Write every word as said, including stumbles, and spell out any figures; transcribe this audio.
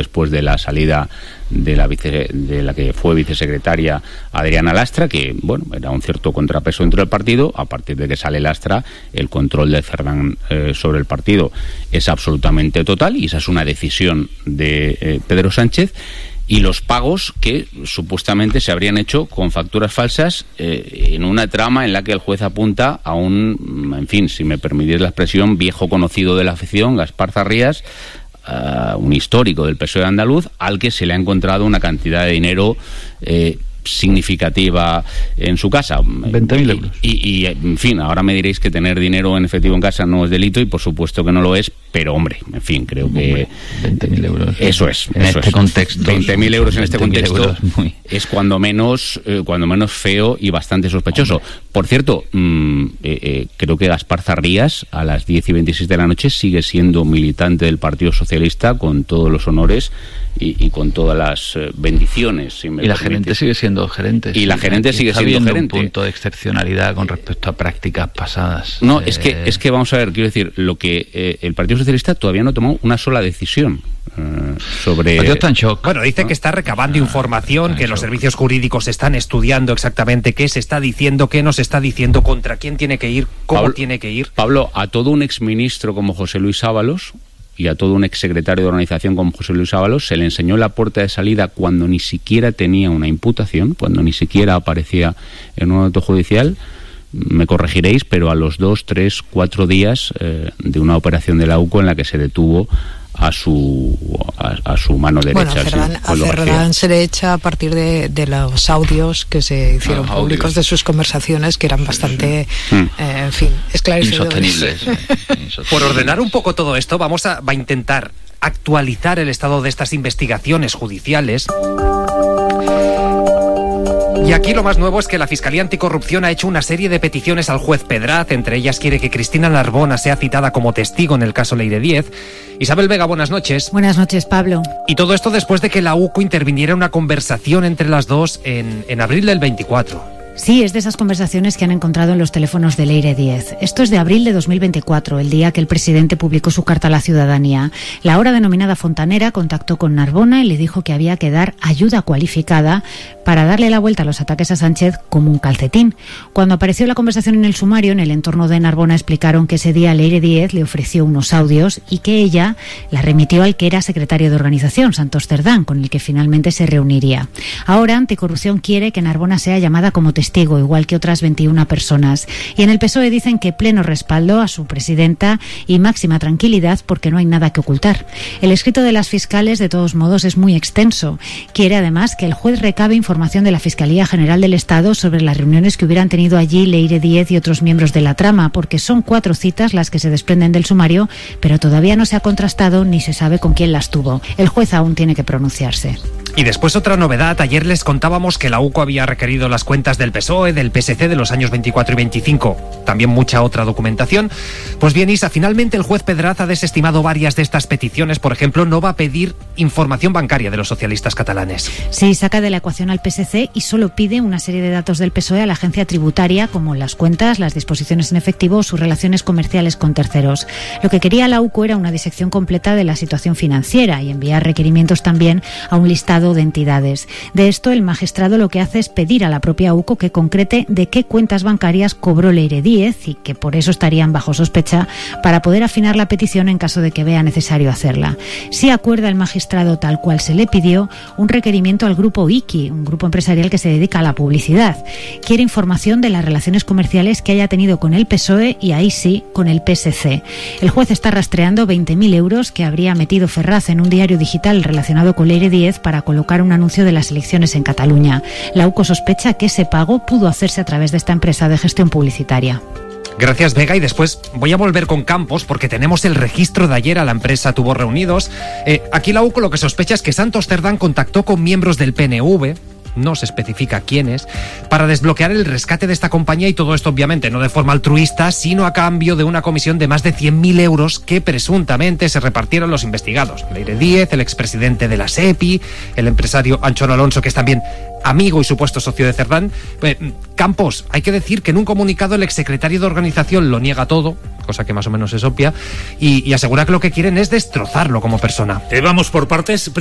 después de la salida de la vice, de la que fue vicesecretaria Adriana Lastra, que bueno, era un cierto contrapeso dentro del partido. A partir de que sale Lastra, el control de Cerdán eh, sobre el partido es absolutamente total, y esa es una decisión de eh, Pedro Sánchez. Y los pagos que supuestamente se habrían hecho con facturas falsas eh, en una trama en la que el juez apunta a un, en fin, si me permitís la expresión, viejo conocido de la afición, Gaspar Zarrías, uh, un histórico del P S O E andaluz, al que se le ha encontrado una cantidad de dinero eh, significativa en su casa. veinte mil euros. Y, y, en fin, ahora me diréis que tener dinero en efectivo en casa no es delito, y por supuesto que no lo es, pero hombre, en fin, creo que... veinte mil euros. Eso es. En eso este es. contexto. veinte mil euros en este contexto muy... es cuando menos, eh, cuando menos feo y bastante sospechoso. Hombre. Por cierto, mmm, eh, eh, creo que Gaspar Zarrías, a las diez y veintiséis de la noche, sigue siendo militante del Partido Socialista con todos los honores y, y con todas las eh, bendiciones. Si me y la permite. gerente sigue siendo gerente. Y sí, la gerente sigue siendo gerente. Un punto de excepcionalidad con respecto a prácticas pasadas. No, eh... es que es que vamos a ver, quiero decir, lo que eh, el Partido Socialista todavía no tomó una sola decisión eh, sobre... Partido está en shock. Bueno, dice ¿no? que está recabando ah, información, que los servicios jurídicos están estudiando exactamente qué se está diciendo, qué no se está diciendo, contra quién tiene que ir, cómo Pablo, tiene que ir. Pablo, a todo un exministro como José Luis Ábalos y a todo un exsecretario de organización como José Luis Ábalos se le enseñó la puerta de salida cuando ni siquiera tenía una imputación, cuando ni siquiera aparecía en un auto judicial. Me corregiréis, pero a los dos, tres, cuatro días eh, de una operación de la U C O en la que se detuvo a su a, a su mano derecha. Bueno, a Cerdán, a Cerdán se le echa a partir de, de los audios que se hicieron ah, públicos audios. de sus conversaciones, que eran bastante, sí. eh, en fin, esclarecedores. Insostenibles. Insostenibles. Por ordenar un poco todo esto, vamos a, va a intentar actualizar el estado de estas investigaciones judiciales. Y aquí lo más nuevo es que la Fiscalía Anticorrupción ha hecho una serie de peticiones al juez Pedraz. Entre ellas quiere que Cristina Narbona sea citada como testigo en el caso Leire Díez. Isabel Vega, buenas noches. Buenas noches, Pablo. Y todo esto después de que la U C O interviniera en una conversación entre las dos en, en abril del veinticuatro. Sí, es de esas conversaciones que han encontrado en los teléfonos de Leire Díez. Esto es de abril de dos mil veinticuatro, el día que el presidente publicó su carta a la ciudadanía. La ahora denominada Fontanera contactó con Narbona y le dijo que había que dar ayuda cualificada para darle la vuelta a los ataques a Sánchez como un calcetín. Cuando apareció la conversación en el sumario, en el entorno de Narbona explicaron que ese día Leire Díez le ofreció unos audios y que ella la remitió al que era secretario de organización, Santos Cerdán, con el que finalmente se reuniría. Ahora, Anticorrupción quiere que Narbona sea llamada como testigo, igual que otras veintiuna personas. Y en el P S O E dicen que pleno respaldo a su presidenta y máxima tranquilidad porque no hay nada que ocultar. El escrito de las fiscales, de todos modos, es muy extenso. Quiere además que el juez recabe información de la Fiscalía General del Estado sobre las reuniones que hubieran tenido allí Leire Díez y otros miembros de la trama, porque son cuatro citas las que se desprenden del sumario, pero todavía no se ha contrastado ni se sabe con quién las tuvo. El juez aún tiene que pronunciarse. Y después otra novedad, ayer les contábamos que la U C O había requerido las cuentas del P S O E, del P S C de los años veinticuatro y veinticinco, también mucha otra documentación. Pues bien, Isa, finalmente el juez Pedraz ha desestimado varias de estas peticiones. Por ejemplo, no va a pedir información bancaria de los socialistas catalanes. Sí, saca de la ecuación al P S C y solo pide una serie de datos del P S O E a la agencia tributaria, como las cuentas, las disposiciones en efectivo o sus relaciones comerciales con terceros. Lo que quería la U C O era una disección completa de la situación financiera y enviar requerimientos también a un listado de entidades. De esto, el magistrado lo que hace es pedir a la propia U C O que concrete de qué cuentas bancarias cobró Leire Díez y que por eso estarían bajo sospecha, para poder afinar la petición en caso de que vea necesario hacerla. Sí acuerda el magistrado, tal cual se le pidió, un requerimiento al grupo Iki, un grupo empresarial que se dedica a la publicidad. Quiere información de las relaciones comerciales que haya tenido con el P S O E y ahí sí, con el P S C. El juez está rastreando veinte mil euros que habría metido Ferraz en un diario digital relacionado con Leire Díez para colocar un anuncio de las elecciones en Cataluña. La U C O sospecha que ese pago pudo hacerse a través de esta empresa de gestión publicitaria. Gracias, Vega, y después voy a volver con Campos porque tenemos el registro de ayer a la empresa Tubos Reunidos. Eh, aquí la U C O lo que sospecha es que Santos Cerdán contactó con miembros del P N V, no se especifica quiénes, para desbloquear el rescate de esta compañía, y todo esto obviamente no de forma altruista, sino a cambio de una comisión de más de cien mil euros que presuntamente se repartieron los investigados. Leire Díez, el expresidente de la SEPI, el empresario Anchón Alonso, que es también amigo y supuesto socio de Cerdán. Eh, Campos, hay que decir que en un comunicado el exsecretario de organización lo niega todo, cosa que más o menos es obvia, y, y asegura que lo que quieren es destrozarlo como persona. Eh, vamos por partes.